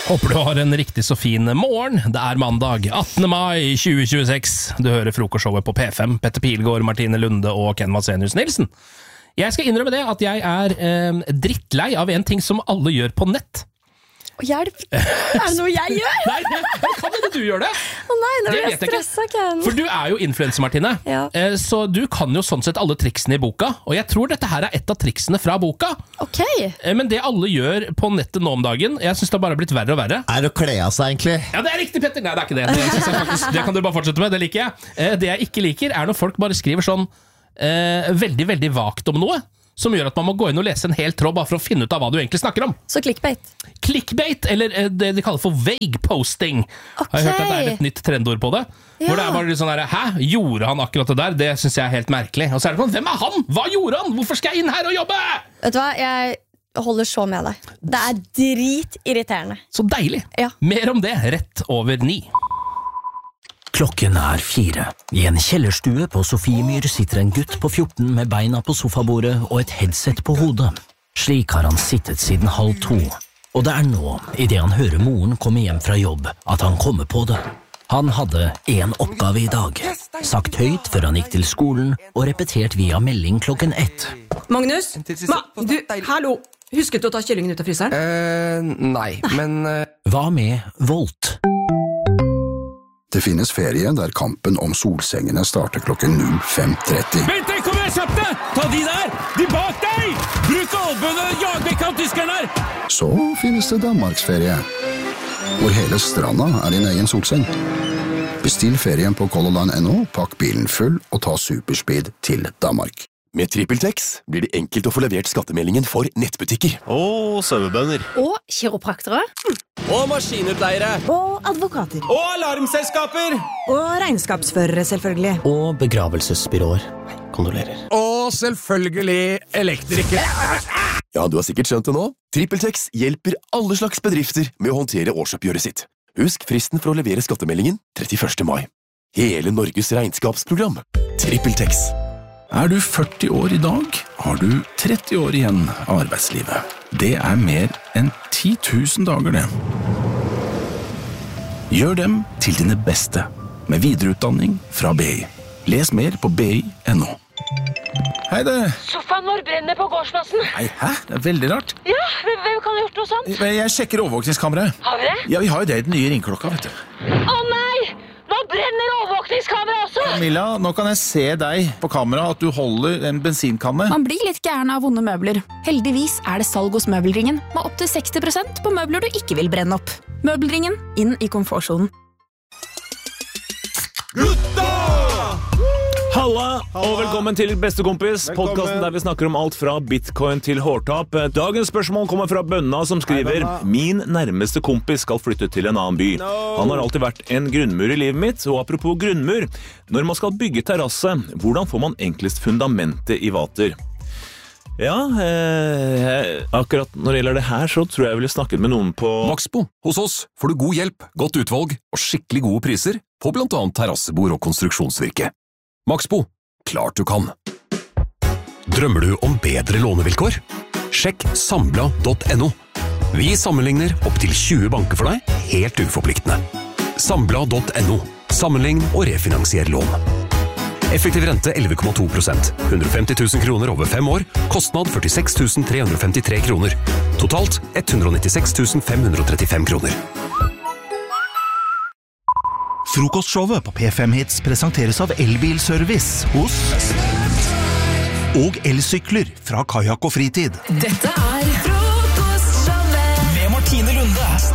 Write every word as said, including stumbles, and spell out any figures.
Håper du har en riktig så fin morgen. Det er mandag, attende mai tjue tjueseks. Du hører frokostshowet på P fem. Petter Pilgaard, Martine Lunde og Ken Vasenius Nilsen. Jeg skal innrømme det at jeg er eh, drittlei av en ting som alle gjør på nett. Hjelp! Er det noe jeg gjør? Nei, kan ikke du gjøre det? Å nei, nå Det blir jeg vet jeg ikke. stresset, Ken. For du er jo influencer, Martine. Ja. Eh, Så du kan jo sånn sett alle triksene i boka. Og jeg tror dette her er et av triksene fra boka. Ok. Eh, Men det alle gjør på nettet nå om dagen, jeg synes det har bare blitt verre og verre. Er det å kle av seg, egentlig? Ja, det er riktig, Petter. Nei, det er ikke det. Det, synes jeg faktisk, det kan du bare fortsette med, det liker jeg. Eh, Det jeg ikke liker er når folk bare skriver sånn eh, veldig, veldig vagt om noe, som gjør at man må gå inn og lese en hel tråd bare for å finne ut av hva du egentlig snakker om. Så clickbait. Clickbait, eller eh, det de kaller for vague posting. Ok. Har jeg hørt at det er et nytt trendord på det? Ja. Hvor det er bare litt sånn her, hæ? Gjorde han akkurat det der? Det synes jeg er helt merkelig. Og så er det sånn, hvem er han? Hva gjorde han? Hvorfor skal jeg inn her og jobbe? Vet du hva, jeg holder så med deg. Det er dritirriterende. Så deilig. Ja. Mer om det rett over ni. Klokken er fire. I en kjellerstue på Sofiemyr sitter en gutt på fjorten med beina på sofabordet og et headset på hodet. Slik har han sittet siden halv to. Og det er nå, i det han hører moren komme hjem fra jobb, at han kommer på det. Han hadde en oppgave i dag. Sagt høyt før han gikk til skolen, og repetert via melding klokken ett. Magnus? Ma, du, hallo! Husket du å ta kyllingen ut av fryseren? Eh, nei, men eh, Hva med Volt? Det finnes ferie der kampen om solsengene starter klokken null fem tretti. Vent deg, kom igjen, kjapp deg! Ta de der! De bak deg! Bruk albønene og jag vekk av tyskeren her! Så finnes det Danmarksferie, hvor hele stranda er din egen solseng. Bestill ferien på Color Line punktum no, pakk bilen full og ta superspeed til Danmark. Med TrippelTex blir det enkelt å få levert skattemeldingen for nettbutikker. Og sauebønder. Og kiropraktere. Og maskinutleiere. Og advokater. Og alarmselskaper. Og regnskapsførere, selvfølgelig. Og begravelsesbyråer. Kondolerer. Og selvfølgelig elektrikere. Ja, du har sikkert skjønt det nå. TrippelTex hjelper alle slags bedrifter med å håndtere årsoppgjøret sitt. Husk fristen for å levere skattemeldingen trettiførste mai. Hele Norges regnskapsprogram. TrippelTex. Er du førti år i dag, har du tretti år igjen av arbeidslivet. Det er mer enn ti tusen dager, det. Gjør dem til dine beste, med videreutdanning fra B I. Les mer på b i punktum no. Hei det! Sofaen vår brenner på gårdsplassen. Hei, hæ? Det er veldig rart. Ja, hvem, hvem kan ha gjort noe sånt? Jeg sjekker overvåkningskameraet. Har vi det? Ja, vi har jo det i den nye ringklokka, vet du. Å nei! Nå brenner overvåkningskamera også! Camilla, nå kan jeg se deg på kamera at du holder en bensinkanne. Man blir litt gæren av vonde møbler. Heldigvis er det salg hos Møbelringen, med opp til seksti prosent på møbler du ikke vil brenne opp. Møbelringen, inn i komfortsonen. Halla, og velkommen til Bestekompis, podcasten der vi snakker om alt fra bitcoin til hårtap. Dagens spørsmål kommer fra Bønna som skriver: Min nærmeste kompis skal flytte til en annen by. Han har alltid vært en grunnmur i livet mitt, og apropos grunnmur, når man skal bygge terrasse, hvordan får man enklest fundamentet i vater? Ja, eh, akkurat når det gjelder det her, så tror jeg jeg ville snakket med noen på Maxbo. Hos oss får du god hjelp, godt utvalg og skikkelig gode priser på blant annet terrassebord og konstruksjonsvirke. Maxbo. Klart du kan. Drømmer du om bedre lånevilkår? Sjekk sambla punktum no. Vi sammenligner opp til tjue banker for deg, helt uforpliktende. sambla punktum no. Sammenlign og refinansier lån. Effektiv rente elleve komma to prosent. hundre og femti tusen kroner over fem år. Kostnad førtiseks tusen tre hundre og femtitre kroner. Totalt ett hundre og nittiseks tusen fem hundre og trettifem kroner. Frokostshowet på P fem Hits presenteres av Elbilservice hos og elsykler fra Kajak og Fritid. Dette er Frokostshowet med Martine Lunde,